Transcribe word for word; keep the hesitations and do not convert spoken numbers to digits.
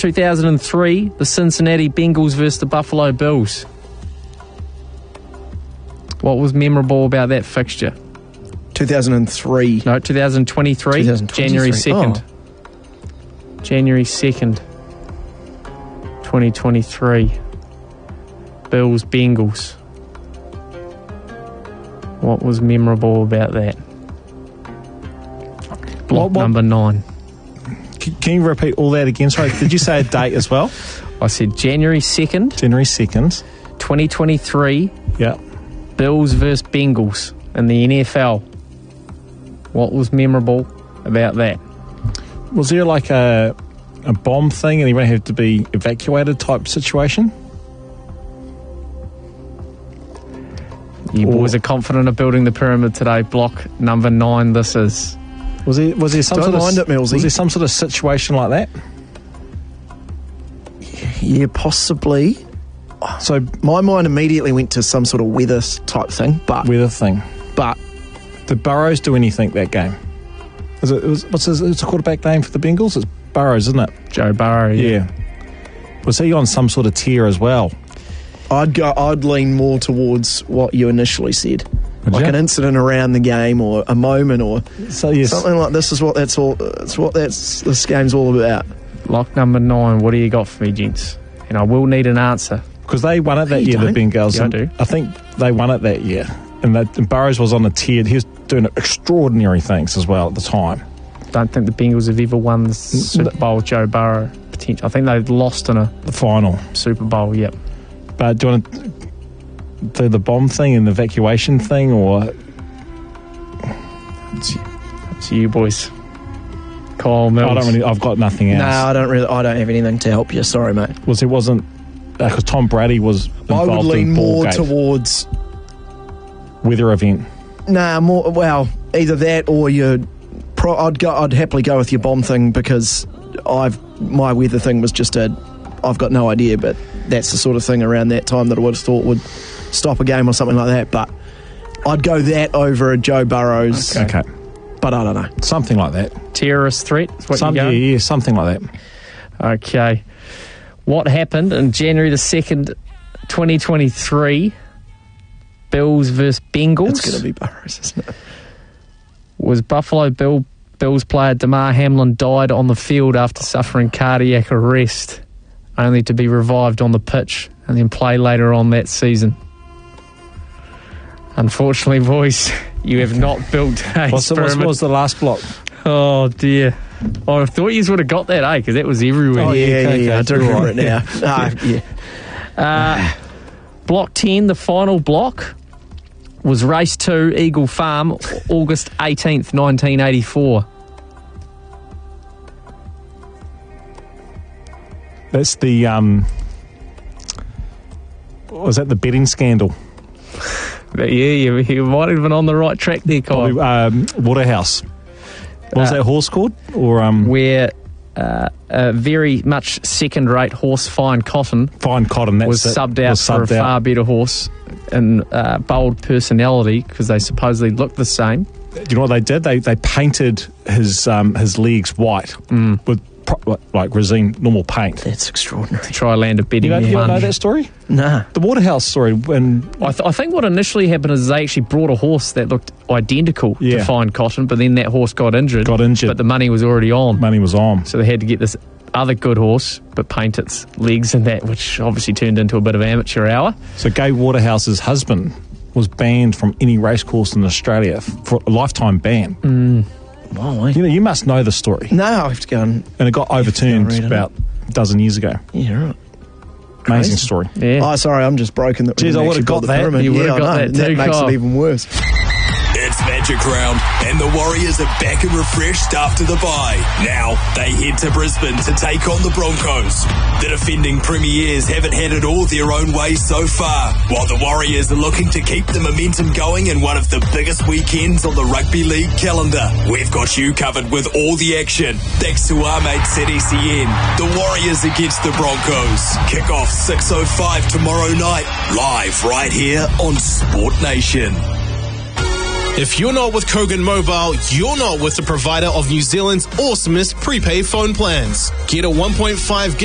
two thousand three, the Cincinnati Bengals versus the Buffalo Bills. What was memorable about that fixture? two thousand three. No, two thousand twenty-three, twenty twenty-three. January second. Oh. January second, twenty twenty-three. Bills, Bengals. What was memorable about that? Block What- what- number nine. Can, can you repeat all that again? Sorry, did you say a date as well? I said January second, January second. twenty twenty-three, Yeah. Bills versus Bengals in the N F L. What was memorable about that? Was there like a a bomb thing and everyone had to be evacuated type situation? You Or- boys are confident of building the pyramid today. Block number nine this is. Was there was there some Don't sort mind of it, Millsy. was there some sort of situation like that? Yeah, possibly. So My mind immediately went to some sort of weather type thing, but weather thing. but Did Burrows do anything that game? Is it, was, what's his, it's a quarterback name for the Bengals? It's Burrows, isn't it? Joe Burrow. Yeah. Yeah. Was he on some sort of tear as well? I'd go. I'd lean more towards what you initially said, Would like you? an incident around the game or a moment or So yes, something like this. Is what that's all. It's what that's this game's all about. Block number nine. What do you got for me, gents? And I will need an answer. because they won it that You year, don't? the Bengals. Yeah, I and do. I think they won it that year. And, that, and Burrows was on a tier. He was doing extraordinary things as well at the time. Don't think the Bengals have ever won the Super Bowl with Joe Burrow. Potential. I think they've lost in a The final. Super Bowl. Yep. But do you want to do the bomb thing and the evacuation thing, or It's, it's you boys. Kyle Mills. I don't really? I've got nothing else. No, I don't really. I don't have anything to help you. Sorry, mate. Was it wasn't because Tom Brady was I would involved lean in more Ballgate, towards. weather event. Nah, more. Well, either that or you. Pro, I'd go. I'd happily go with your bomb thing because I've my weather thing was just a. I've got no idea, but that's the sort of thing around that time that I would have thought would stop a game or something like that. But I'd go that over a Joe Burrow's. Okay, But I don't know. something like that. Terrorist threat is what Some, you yeah, go. yeah, something like that. Okay. What happened on January the second, twenty twenty-three? Bills versus Bengals. It's going to be Burrows, isn't it? Was Buffalo Bill Bills player Damar Hamlin died on the field after suffering cardiac arrest, only to be revived on the pitch and then play later on that season. Unfortunately, boys, you have not built a What's the, what's, pyramid. what was the last block? Oh dear! Oh, I thought you would have got that, eh? Because that was everywhere. Oh, yeah, yeah, okay, yeah. I okay, do you're remember right. it now. Ah, yeah. Uh, block ten, the final block, was race two, Eagle Farm, August eighteenth, nineteen eighty-four. That's the um. Was that the betting scandal? But yeah, you, you might have been on the right track there, Kyle. Probably, um, Waterhouse. What was Uh, that horse called? Or um, Where uh, a very much second-rate horse, Fine Cotton, Fine Cotton? That's was it. subbed out Was for a subbed out. far better horse and uh, bold personality because they supposedly looked the same. Do you know what they did? They they painted his um, his legs white Mm. with pro- like resin normal paint. That's extraordinary. To try land a betting You don't, you don't know plunge. that story? Nah. The Waterhouse story when I, th- I think what initially happened is they actually brought a horse that looked identical Yeah. to Fine Cotton, but then that horse got injured. Got injured. But the money was already on. money was on. So they had to get this other good horse, but paint its legs and that, which obviously turned into a bit of amateur hour. So Gay Waterhouse's husband was banned from any racecourse in Australia f- for a lifetime ban. Mm. Wow. You know, you must know the story. No, I have to go and. And it got overturned read it. about a dozen years ago. Yeah, right. Amazing Crazy. story. Yeah. Oh, sorry, I'm just broken. That we Jeez, didn't I would've actually got build the that. pyramid. You would've yeah, got I know. that too, makes Kyle. it even worse. It's Magic Round, and the Warriors are back and refreshed after the bye. Now they head to Brisbane to take on the Broncos. The defending premiers haven't had it all their own way so far, while the Warriors are looking to keep the momentum going in one of the biggest weekends on the rugby league calendar. We've got you covered with all the action, thanks to our mates at S E N. The Warriors against the Broncos. Kick off six oh five tomorrow night, live right here on Sport Nation. If you're not with Kogan Mobile, you're not with the provider of New Zealand's awesomest prepaid phone plans. Get a one point five gig